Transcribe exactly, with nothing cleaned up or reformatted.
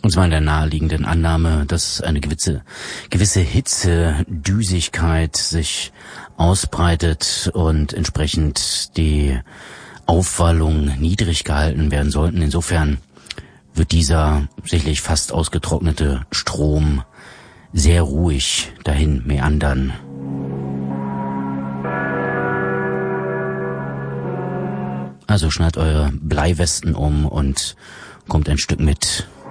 Und zwar in der naheliegenden Annahme, dass eine gewisse, gewisse Hitze, Düsigkeit sich ausbreitet und entsprechend die Aufwallungen niedrig gehalten werden sollten. Insofern wird dieser sicherlich fast ausgetrocknete Strom sehr ruhig dahin meandern. Also schnallt eure Bleiwesten um und kommt ein Stück mit.